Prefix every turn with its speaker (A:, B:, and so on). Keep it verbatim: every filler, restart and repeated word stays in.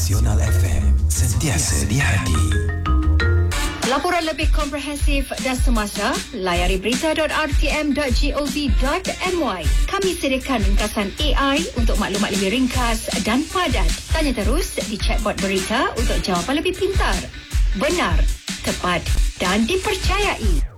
A: Nasional F M, sentiasa di hati.
B: Laporan lebih komprehensif dan semasa, layari berita dot r t m dot gov dot m y. Kami sediakan ringkasan A I untuk maklumat lebih ringkas dan padat. Tanya terus di chatbot berita untuk jawapan lebih pintar, benar, tepat dan dipercayai.